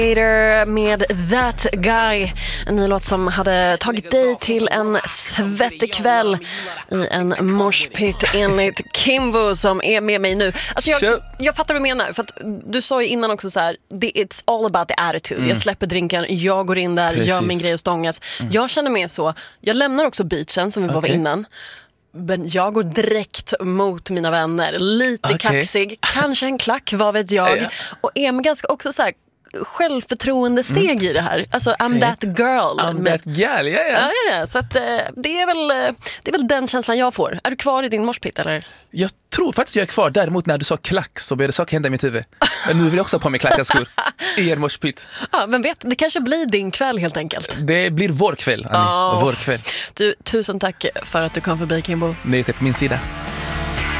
Med That Guy, en ny låt som hade tagit dig till en svettig kväll i en moshpit enligt Kimbo som är med mig nu. Alltså jag fattar vad du menar, för att du sa ju innan också så här, it's all about the attitude. Jag släpper drinken, jag går in där, gör min grej och stångas. Jag känner mig så, jag lämnar också beachen som vi var innan. Men jag går direkt mot mina vänner, lite kaxig, kanske en klack, vad vet jag. Och är ganska också så här självförtroende steg i det här. Alltså I'm that girl. I'm that girl, ja. Så att, det är väl den känslan jag får. Är du kvar i din morspit eller? Jag tror faktiskt jag är kvar. Däremot när du sa klack så började saker hända i mitt huvud. Men nu vill jag också ha på mig klackskor i en morspit. Ja, men vet, det kanske blir din kväll helt enkelt. Det blir vår kväll, Annie. Vår kväll. Du, tusen tack för att du kom förbi, Kimbo. Nöjet är på min sida.